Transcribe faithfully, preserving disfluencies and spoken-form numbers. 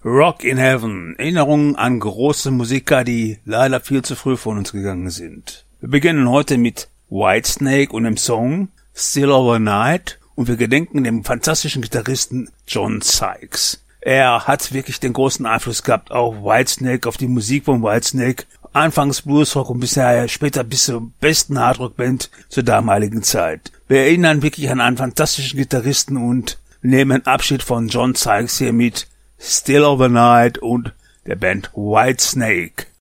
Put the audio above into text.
Rock in Heaven. Erinnerungen an große Musiker, die leider viel zu früh von uns gegangen sind. Wir beginnen heute mit Whitesnake und dem Song Still Overnight und wir gedenken dem fantastischen Gitarristen John Sykes. Er hat wirklich den großen Einfluss gehabt auf Whitesnake, auf die Musik von Whitesnake. Anfangs Bluesrock und bisher später bis zur besten Hardrock-Band zur damaligen Zeit. Wir erinnern wirklich an einen fantastischen Gitarristen und nehmen Abschied von John Sykes hier mit Still Overnight und der Band Whitesnake.